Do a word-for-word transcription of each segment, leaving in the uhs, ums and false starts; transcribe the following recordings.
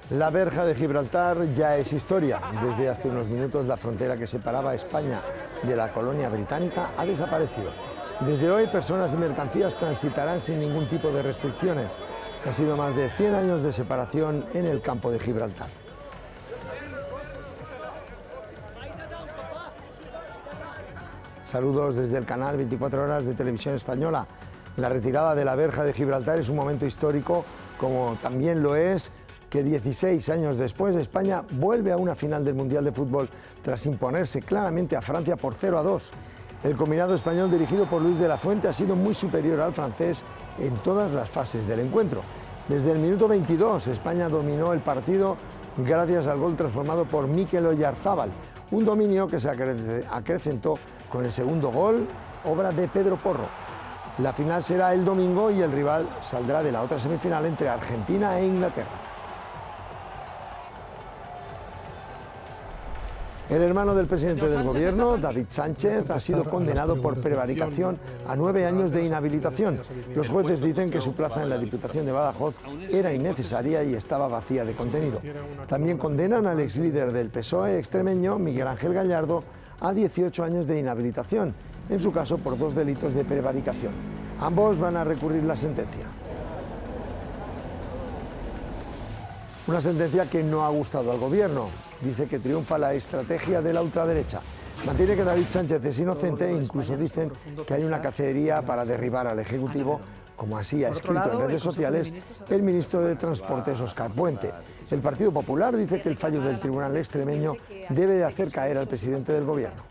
La verja de Gibraltar ya es historia. Desde hace unos minutos la frontera que separaba a España de la colonia británica ha desaparecido. Desde hoy personas y mercancías transitarán sin ningún tipo de restricciones. Han sido más de cien años de separación en el campo de Gibraltar. Saludos desde el canal veinticuatro horas de Televisión Española. La retirada de la verja de Gibraltar es un momento histórico, como también lo es que dieciséis años después España vuelve a una final del Mundial de Fútbol tras imponerse claramente a Francia por cero a dos. El combinado español dirigido por Luis de la Fuente ha sido muy superior al francés en todas las fases del encuentro. Desde el minuto veintidós España dominó el partido gracias al gol transformado por Mikel Oyarzábal, un dominio que se acrecentó con el segundo gol, obra de Pedro Porro. La final será el domingo y el rival saldrá de la otra semifinal entre Argentina e Inglaterra. El hermano del presidente del gobierno, David Sánchez, ha sido condenado por prevaricación a nueve años de inhabilitación. Los jueces dicen que su plaza en la Diputación de Badajoz era innecesaria y estaba vacía de contenido. También condenan al exlíder del P S O E extremeño, Miguel Ángel Gallardo, a dieciocho años de inhabilitación, en su caso por dos delitos de prevaricación. Ambos van a recurrir la sentencia. Una sentencia que no ha gustado al gobierno. Dice que triunfa la estrategia de la ultraderecha. Mantiene que David Sánchez es inocente e incluso dicen que hay una cacería para derribar al Ejecutivo, como así ha escrito en redes sociales el ministro de Transportes, Óscar Puente. El Partido Popular dice que el fallo del tribunal extremeño debe de hacer caer al presidente del gobierno.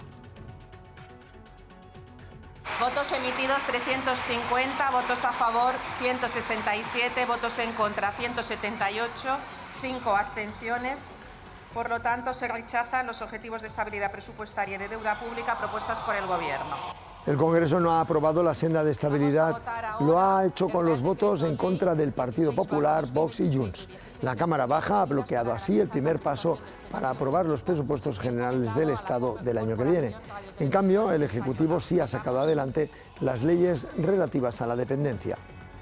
Votos emitidos trescientos cincuenta, votos a favor ciento sesenta y siete, votos en contra ciento setenta y ocho, cinco abstenciones. Por lo tanto, se rechazan los objetivos de estabilidad presupuestaria y de deuda pública propuestas por el Gobierno. El Congreso no ha aprobado la senda de estabilidad, lo ha hecho con los votos en contra del Partido Popular, Vox y Junts. La Cámara Baja ha bloqueado así el primer paso para aprobar los presupuestos generales del Estado del año que viene. En cambio, el Ejecutivo sí ha sacado adelante las leyes relativas a la dependencia.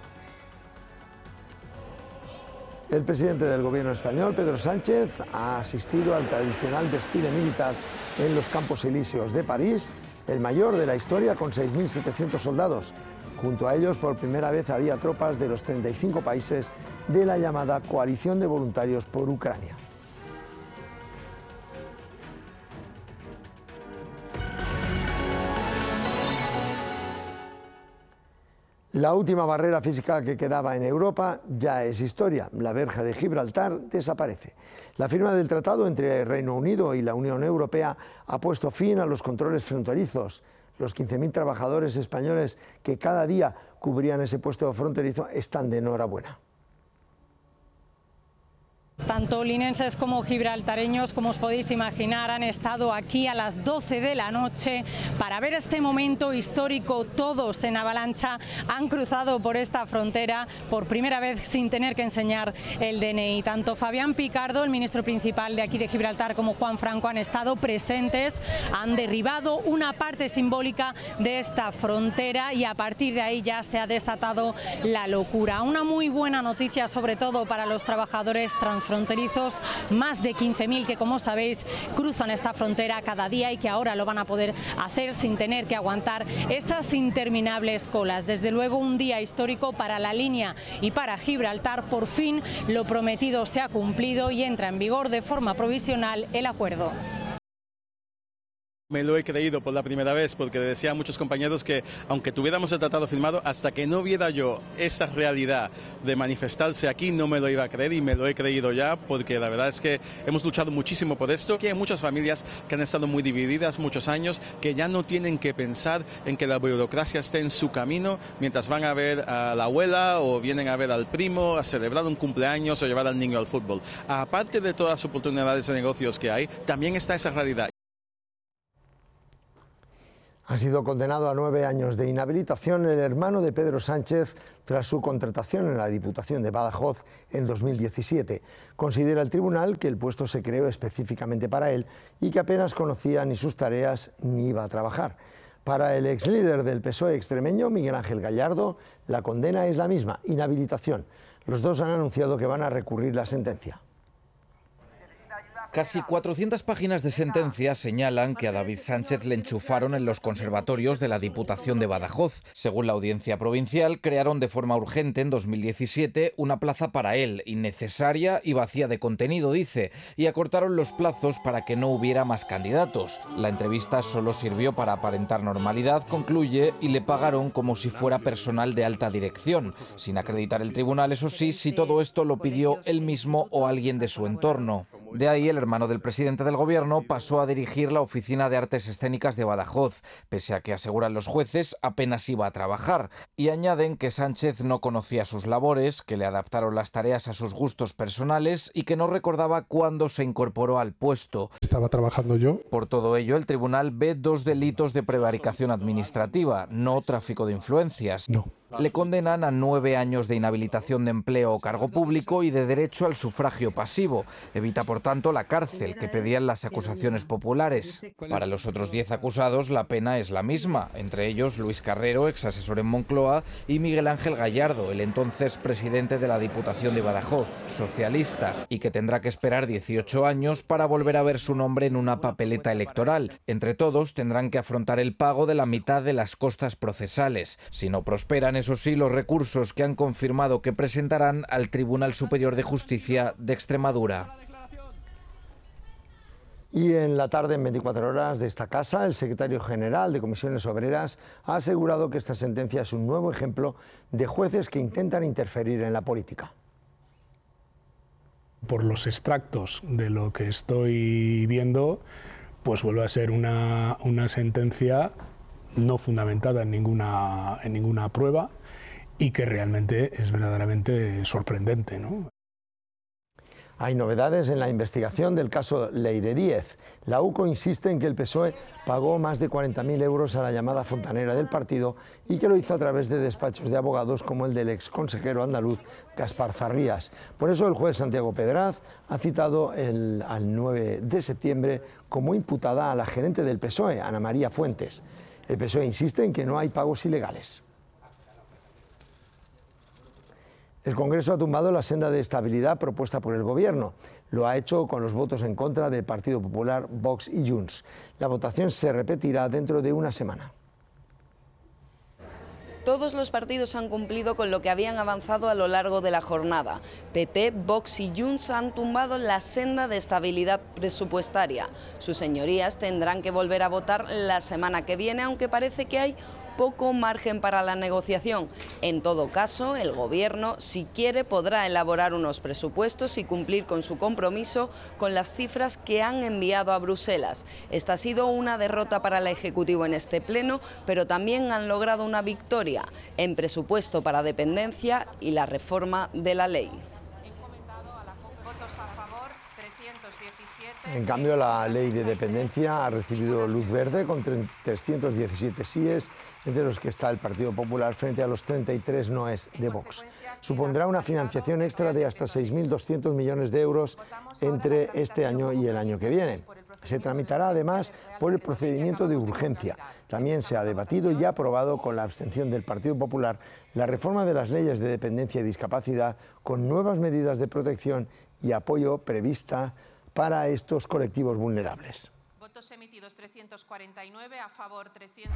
El presidente del gobierno español, Pedro Sánchez, ha asistido al tradicional desfile militar en los Campos Elíseos de París, el mayor de la historia, con seis mil setecientos soldados. Junto a ellos, por primera vez, había tropas de los treinta y cinco países de la llamada Coalición de Voluntarios por Ucrania. La última barrera física que quedaba en Europa ya es historia. La verja de Gibraltar desaparece. La firma del tratado entre el Reino Unido y la Unión Europea ha puesto fin a los controles fronterizos. Los quince mil trabajadores españoles que cada día cubrían ese puesto fronterizo están de enhorabuena. Tanto linenses como gibraltareños, como os podéis imaginar, han estado aquí a las doce de la noche para ver este momento histórico. Todos en avalancha han cruzado por esta frontera por primera vez sin tener que enseñar el D N I. Tanto Fabián Picardo, el ministro principal de aquí de Gibraltar, como Juan Franco han estado presentes, han derribado una parte simbólica de esta frontera y a partir de ahí ya se ha desatado la locura. Una muy buena noticia, sobre todo para los trabajadores transfronterizos. fronterizos, más de quince mil que, como sabéis, cruzan esta frontera cada día y que ahora lo van a poder hacer sin tener que aguantar esas interminables colas. Desde luego, un día histórico para la línea y para Gibraltar. Por fin lo prometido se ha cumplido y entra en vigor de forma provisional el acuerdo. Me lo he creído por la primera vez, porque decía a muchos compañeros que aunque tuviéramos el tratado firmado, hasta que no viera yo esa realidad de manifestarse aquí, no me lo iba a creer, y me lo he creído ya, porque la verdad es que hemos luchado muchísimo por esto. Aquí hay muchas familias que han estado muy divididas muchos años, que ya no tienen que pensar en que la burocracia esté en su camino mientras van a ver a la abuela o vienen a ver al primo, a celebrar un cumpleaños o llevar al niño al fútbol. Aparte de todas las oportunidades de negocios que hay, también está esa realidad. Ha sido condenado a nueve años de inhabilitación el hermano de Pedro Sánchez tras su contratación en la Diputación de Badajoz en dos mil diecisiete. Considera el tribunal que el puesto se creó específicamente para él y que apenas conocía ni sus tareas ni iba a trabajar. Para el exlíder del P S O E extremeño, Miguel Ángel Gallardo, la condena es la misma, inhabilitación. Los dos han anunciado que van a recurrir la sentencia. Casi cuatrocientas páginas de sentencia señalan que a David Sánchez le enchufaron en los conservatorios de la Diputación de Badajoz. Según la Audiencia Provincial, crearon de forma urgente en dos mil diecisiete una plaza para él, innecesaria y vacía de contenido, dice, y acortaron los plazos para que no hubiera más candidatos. La entrevista solo sirvió para aparentar normalidad, concluye, y le pagaron como si fuera personal de alta dirección, sin acreditar el tribunal, eso sí, si todo esto lo pidió él mismo o alguien de su entorno. De ahí el hermano del presidente del gobierno pasó a dirigir la Oficina de Artes Escénicas de Badajoz, pese a que, aseguran los jueces, apenas iba a trabajar. Y añaden que Sánchez no conocía sus labores, que le adaptaron las tareas a sus gustos personales y que no recordaba cuándo se incorporó al puesto. Estaba trabajando yo. Por todo ello, el tribunal ve dos delitos de prevaricación administrativa, no tráfico de influencias. No. Le condenan a nueve años de inhabilitación de empleo o cargo público y de derecho al sufragio pasivo. Evita, por tanto, la cárcel que pedían las acusaciones populares. Para los otros diez acusados, la pena es la misma, entre ellos Luis Carrero, ex asesor en Moncloa, y Miguel Ángel Gallardo, el entonces presidente de la Diputación de Badajoz, socialista, y que tendrá que esperar dieciocho años para volver a ver su nombre en una papeleta electoral. Entre todos, tendrán que afrontar el pago de la mitad de las costas procesales. Si no prosperan, eso sí, los recursos que han confirmado que presentarán al Tribunal Superior de Justicia de Extremadura. Y en la tarde, en veinticuatro horas de esta casa, el secretario general de Comisiones Obreras ha asegurado que esta sentencia es un nuevo ejemplo de jueces que intentan interferir en la política. Por los extractos de lo que estoy viendo, pues vuelve a ser una, una sentencia no fundamentada en ninguna, en ninguna prueba y que realmente es verdaderamente sorprendente, ¿no? Hay novedades en la investigación del caso Leire Díez. La U C O insiste en que el P S O E pagó más de cuarenta mil euros a la llamada fontanera del partido y que lo hizo a través de despachos de abogados como el del exconsejero andaluz Gaspar Zarrías. Por eso el juez Santiago Pedraz ha citado el, al nueve de septiembre como imputada a la gerente del P S O E, Ana María Fuentes. El P S O E insiste en que no hay pagos ilegales. El Congreso ha tumbado la senda de estabilidad propuesta por el Gobierno. Lo ha hecho con los votos en contra del Partido Popular, Vox y Junts. La votación se repetirá dentro de una semana. Todos los partidos han cumplido con lo que habían avanzado a lo largo de la jornada. P P, Vox y Junts han tumbado la senda de estabilidad presupuestaria. Sus señorías tendrán que volver a votar la semana que viene, aunque parece que hay poco margen para la negociación. En todo caso, el Gobierno, si quiere, podrá elaborar unos presupuestos y cumplir con su compromiso con las cifras que han enviado a Bruselas. Esta ha sido una derrota para el Ejecutivo en este pleno, pero también han logrado una victoria en presupuesto para dependencia y la reforma de la ley. En cambio, la ley de dependencia ha recibido luz verde con trescientos diecisiete síes, entre los que está el Partido Popular, frente a los treinta y tres noes de Vox. Supondrá una financiación extra de hasta seis mil doscientos millones de euros entre este año y el año que viene. Se tramitará además por el procedimiento de urgencia. También se ha debatido y aprobado con la abstención del Partido Popular la reforma de las leyes de dependencia y discapacidad con nuevas medidas de protección y apoyo prevista para estos colectivos vulnerables. Votos emitidos trescientos cuarenta y nueve, a favor trescientos.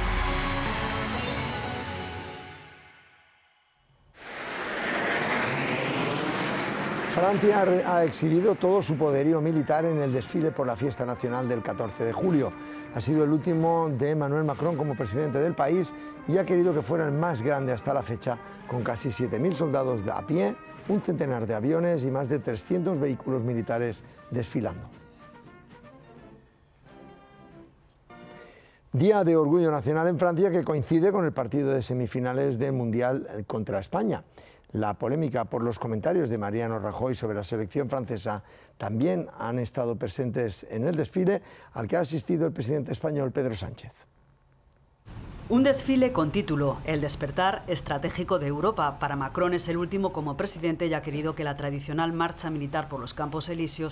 Francia ha exhibido todo su poderío militar en el desfile por la fiesta nacional del catorce de julio. Ha sido el último de Emmanuel Macron como presidente del país y ha querido que fuera el más grande hasta la fecha, con casi siete mil soldados a pie, un centenar de aviones y más de trescientos vehículos militares desfilando. Día de Orgullo Nacional en Francia, que coincide con el partido de semifinales del Mundial contra España. La polémica por los comentarios de Mariano Rajoy sobre la selección francesa también han estado presentes en el desfile al que ha asistido el presidente español Pedro Sánchez. Un desfile con título, El despertar estratégico de Europa. Para Macron es el último como presidente y ha querido que la tradicional marcha militar por los Campos Elíseos